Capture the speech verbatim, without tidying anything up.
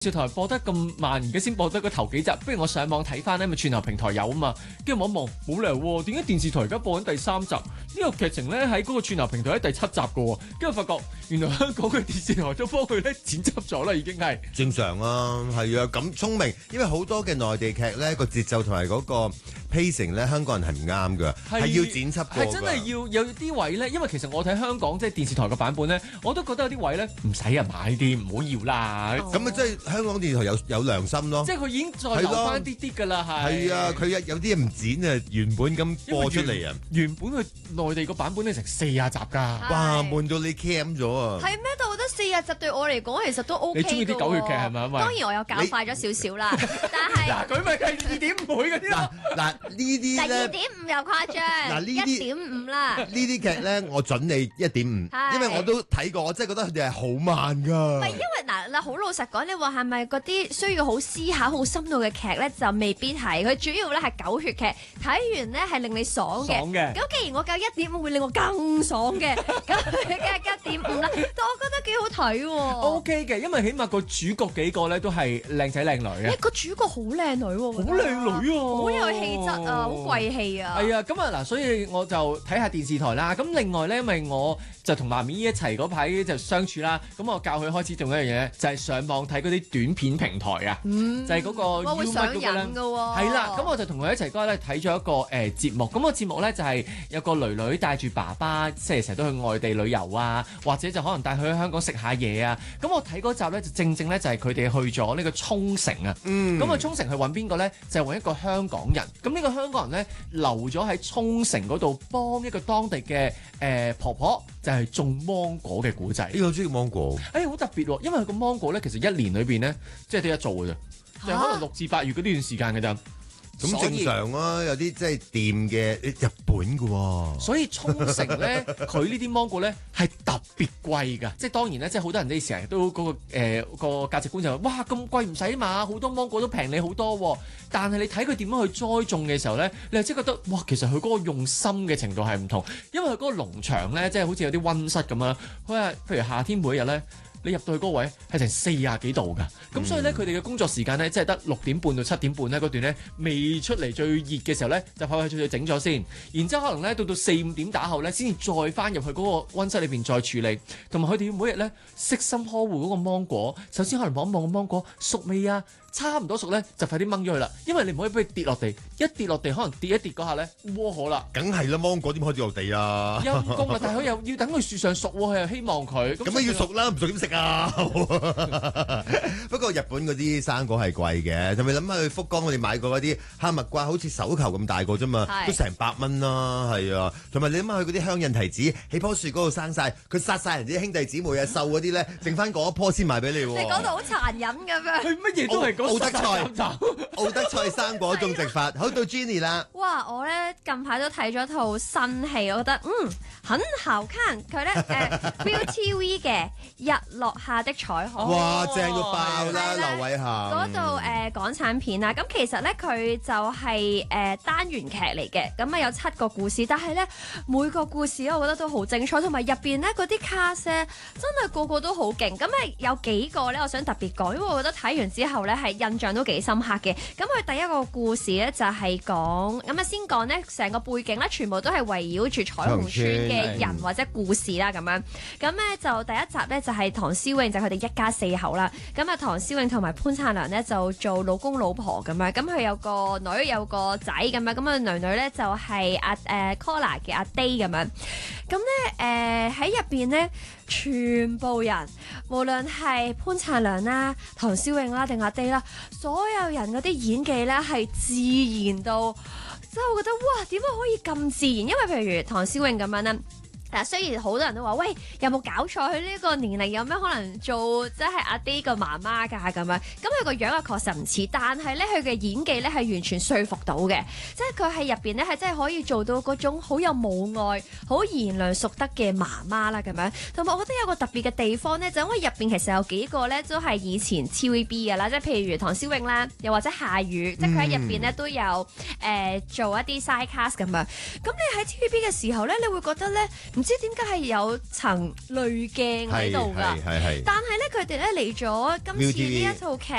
電視台播得咁慢，而家先播得個頭幾集，不如我上網睇翻咧，咪串流平台有啊嘛。跟住望一望，冇理由喎，點解電視台而家播緊第三集？呢個劇情咧喺嗰個串流平台喺第七集嘅喎，跟住發覺原來香港嘅電視台都幫佢咧剪輯咗啦，已經係正常啊，係啊，咁聰明，因為好多嘅內地劇咧個節奏同埋嗰個 pacing 咧，香港人係唔啱㗎，係要剪輯過㗎。係真係要有啲位咧，因為其實我睇香港即係電視台嘅版本咧，我都覺得有啲位咧唔使啊買啲，唔好要啦。咁啊，即係香港電視台有有良心咯。 即係佢已經再留翻啲啲㗎啦，係。係啊， 佢有有啲嘢唔剪啊，原本咁播出嚟啊。 原本佢內地個版本咧成四十集㗎， 哇，悶到你 cam 咗啊！ 係咩？但我覺得四十集對我嚟講其實都 O K 嘅喎。 你中意啲狗血劇係咪？ 當然我有搞快咗少少啦，但係嗱佢咪計二點五倍嗰啲咯。 嗱呢啲咧， 第二點五又誇張，嗱呢啲一點五啦。 呢啲劇咧，我準你一點五，因為我都睇過，我真係覺得佢哋係好慢㗎。 唔係因為嗱嗱好老實講，你話係咪嗰啲需要好思考、好深度嘅劇咧，就未必係。佢主要咧係狗血劇，睇完咧係令你爽嘅。 爽嘅。 咁既然我夠一點五，會令我更爽嘅，咁梗係一點五啦。但我覺得幾好睇喎。 O K 嘅，因為起碼個主角幾個咧都係靚仔靚女嘅。 誒個主角好靚女喎， 好靚女啊， 好有氣質啊，好貴氣啊。 係啊，咁啊嗱，所以我就睇下電視台啦。咁另外咧，因為我就同媽咪一齊嗰排就相處啦，咁我教佢開始做一樣嘢，就係上網睇嗰啲短片平台啊， 嗯、 就係嗰個 YouTube 會上癮㗎喎。 係啦，咁我就同佢一齊嗰日咧睇咗一個誒、呃、節目，咁、那個節目咧就係、是、有個女女帶住爸爸，即係成日都去外地旅遊啊，或者就可能帶佢去香港食下嘢啊。咁我睇嗰集咧就正正咧就係佢哋去咗呢個沖繩啊。 嗯。 咁啊沖繩去揾邊個咧？就係、是、揾一個香港人。咁呢個香港人咧留咗喺沖繩嗰度幫一個當地嘅誒、呃、婆婆，就係、是、種芒果嘅古仔。 呢個中意芒果。 誒好、欸、特別喎、哦，因為個芒果咧其實一年裏邊咧即係得一做嘅啫，就係、可能六至八月嗰段時間嘅咋。 咁正常啊，有啲即係掂嘅日本嘅喎。 所以沖繩咧，佢呢啲芒果咧係特別貴㗎。即係當然咧，即係好多人呢成日都嗰、嗰個誒、呃嗰個價值觀就話：哇咁貴唔使嘛，好多芒果都平你好多喎。但係你睇佢點樣去栽種嘅時候咧，你又即係覺得哇，其實佢嗰個用心嘅程度係唔同，因為佢嗰個農場咧，即係好似有啲溫室咁樣。佢係譬如夏天每一日咧。你入到去嗰位係成四廿幾度㗎，咁、嗯、所以咧佢哋嘅工作時間咧，即係得六點半到七點半咧嗰段咧，未出嚟最熱嘅時候咧，就快快脆脆整咗先，然之後可能咧到到四五點打後咧，先至再翻入去嗰個溫室裏邊再處理，同埋佢哋要每日咧悉心呵護嗰個芒果，首先可能望一望個芒果熟未啊？差唔多熟咧，就快啲掹咗佢啦，因為你唔可以俾佢跌落地，一跌落地可能跌一跌嗰下咧，窩好啦。 梗係啦，芒果點可以跌落地啊？ 陰公啦，但係佢又要等佢樹上熟喎，佢又希望佢咁啊要熟啦，唔熟點食啊？不過日本嗰啲生果係貴嘅，就咪諗下去福岡我哋買過嗰啲哈密瓜，好似手球咁大個啫嘛，都成百蚊啦，係啊。同埋你諗下去嗰啲香印提子喺棵樹嗰度生晒，佢殺晒人啲兄弟姊妹啊，瘦嗰啲咧，剩翻嗰一棵先賣俾你喎。 你講到好殘忍咁樣。 佢乜嘢都係。 奧德賽，奧德賽生果種植法，好到 Jenny 啦。 哇！我咧近排都睇咗套新戲，我覺得嗯很好看。佢咧誒 Viu T V 嘅《日落下的彩虹》。 哇！正到爆啦，劉偉恒。 嗰度誒港產片啊，咁其實咧佢就係、是、誒、呃、單元劇嚟嘅，咁啊有七個故事，但係咧每個故事咧，我覺得都好精彩，同埋入邊咧嗰啲卡 a 真係個個都好勁。咁誒有幾個咧，我想特別講，因為我覺得睇完之後咧係印象都幾深刻嘅。咁佢第一個故事咧就係講，咁啊先講咧成個背景咧，全部都係圍繞住彩虹村嘅人或者故事啦咁樣。咁咧就第一集咧就係唐詩詠，就佢哋一家四口啦。咁啊唐詩詠同埋潘燦良咧就做老公老婆咁樣。咁佢有個女有個仔咁樣。咁啊女女咧就係阿誒 Kola 嘅阿 Day 咁樣。咁咧誒喺入邊咧，全部人無論係潘燦良啦、唐詩詠啦定阿 Day 啦，所有人嗰啲演技咧係自然到，即係我覺得哇，點解可以咁自然？因為譬如唐詩詠咁樣咧。嗱，雖然好多人都話，喂，有冇搞錯？佢呢個年齡有咩可能做即係阿 D 個媽媽㗎咁樣？咁佢個樣啊確實唔似，但係咧佢嘅演技咧係完全說服到嘅，即係佢喺入邊咧係真係可以做到嗰種好有母愛、好賢良淑德嘅媽媽啦咁樣。同埋我覺得有個特別嘅地方咧，就因為入邊其實有幾個咧都係以前 T V B 嘅啦，即係譬如唐詩詠啦，又或者夏雨，即係佢喺入邊咧都有誒、呃、做一啲 side cast 咁樣。咁你喺 T V B 嘅時候咧，你會覺得咧？ 唔知點解係有層濾鏡喺度㗎。 係係係。 但係咧，佢哋咧嚟咗今次呢一套劇